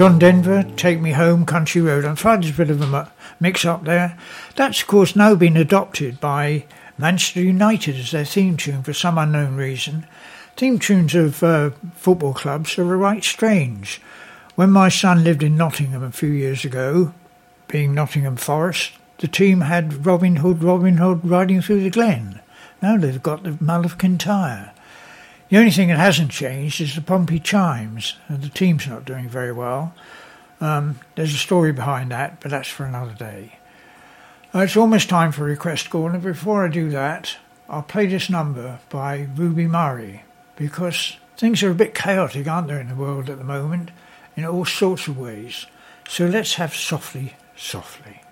John Denver, Take Me Home, Country Road. I'm afraid there's a bit of a mix-up there. That's, of course, now been adopted by Manchester United as their theme tune for some unknown reason. Theme tunes of football clubs are right strange. When my son lived in Nottingham a few years ago, being Nottingham Forest, the team had Robin Hood riding through the glen. Now they've got the Mull of Kintyre. The only thing that hasn't changed is the Pompey Chimes, and the team's not doing very well. There's a story behind that, but that's for another day. It's almost time for Request Corner. Before I do that, I'll play this number by Ruby Murray, because things are a bit chaotic, aren't there, in the world at the moment, in all sorts of ways. So let's have Softly, Softly.